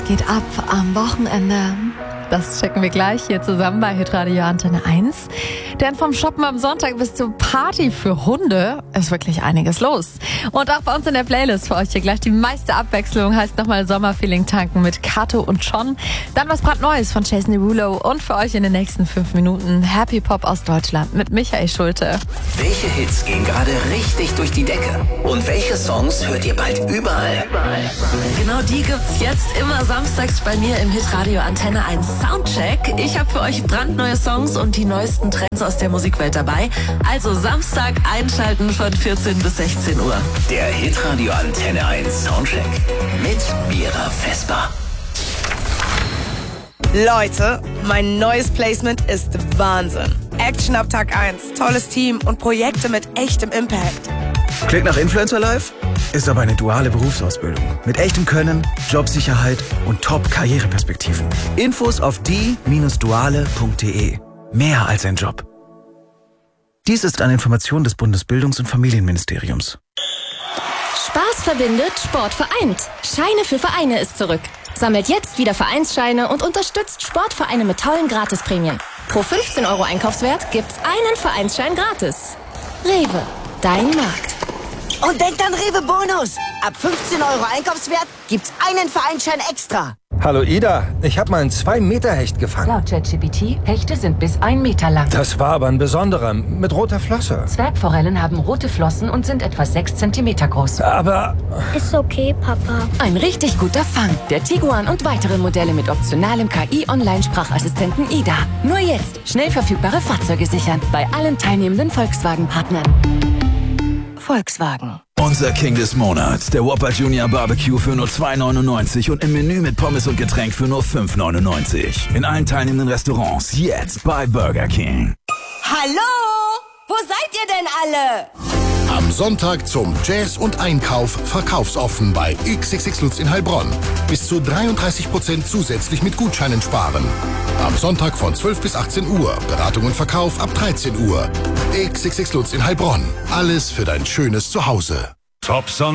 geht ab am Wochenende? Das checken wir gleich hier zusammen bei Hitradio Antenne 1. Denn vom Shoppen am Sonntag bis zur Party für Hunde ist wirklich einiges los. Und auch bei uns in der Playlist für euch hier gleich die meiste Abwechslung heißt nochmal Sommerfeeling tanken mit Kato und John. Dann was brandneues von Jason Derulo und für euch in den nächsten 5 Minuten Happy Pop aus Deutschland mit Michael Schulte. Welche Hits gehen gerade richtig durch die Decke? Und welche Songs hört ihr bald überall? Genau die gibt's jetzt immer samstags bei mir im Hitradio Antenne 1 Soundcheck. Ich habe für euch brandneue Songs und die neuesten Trends aus der Musikwelt dabei. Also Samstag einschalten von 14 bis 16 Uhr. Der Hitradio Antenne 1 Soundcheck mit Mira Vesper. Leute, mein neues Placement ist Wahnsinn. Action ab Tag 1, tolles Team und Projekte mit echtem Impact. Klingt nach Influencer Life? Ist aber eine duale Berufsausbildung. Mit echtem Können, Jobsicherheit und Top-Karriereperspektiven. Infos auf die-duale.de. Mehr als ein Job. Dies ist eine Information des Bundesbildungs- und Familienministeriums. Spaß verbindet, Sport vereint. Scheine für Vereine ist zurück. Sammelt jetzt wieder Vereinsscheine und unterstützt Sportvereine mit tollen Gratisprämien. Pro 15 € Einkaufswert gibt's einen Vereinsschein gratis. Rewe, dein Markt. Und denkt an Rewe Bonus. Ab 15 € Einkaufswert gibt's einen Vereinsschein extra. Hallo Ida, ich habe mal einen 2-Meter-Hecht gefangen. Laut ChatGPT, Hechte sind bis 1 Meter lang. Das war aber ein besonderer, mit roter Flosse. Zwergforellen haben rote Flossen und sind etwa 6 Zentimeter groß. Aber... Ist okay, Papa. Ein richtig guter Fang. Der Tiguan und weitere Modelle mit optionalem KI-Online-Sprachassistenten Ida. Nur jetzt schnell verfügbare Fahrzeuge sichern. Bei allen teilnehmenden Volkswagen-Partnern. Volkswagen. Unser King des Monats, der Whopper Junior Barbecue für nur 2,99 und im Menü mit Pommes und Getränk für nur 5,99. In allen teilnehmenden Restaurants jetzt bei Burger King. Hallo? Wo seid ihr denn alle? Am Sonntag zum Jazz- und Einkauf verkaufsoffen bei XXX Lutz in Heilbronn. Bis zu 33% zusätzlich mit Gutscheinen sparen. Am Sonntag von 12 bis 18 Uhr. Beratung und Verkauf ab 13 Uhr. XXX Lutz in Heilbronn. Alles für dein schönes Zuhause. Top Song